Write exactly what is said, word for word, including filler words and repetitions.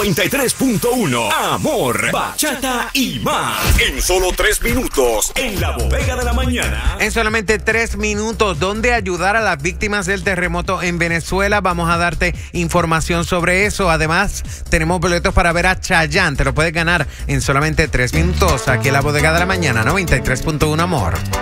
noventa y tres punto uno. Amor, bachata y más. En solo tres minutos, en la bodega de la mañana. En solamente tres minutos, ¿dónde ayudar a las víctimas del terremoto en Venezuela? Vamos a darte información sobre eso. Además, tenemos boletos para ver a Chayanne. Te lo puedes ganar en solamente tres minutos. Aquí en la bodega de la mañana, noventa y tres punto uno, Amor.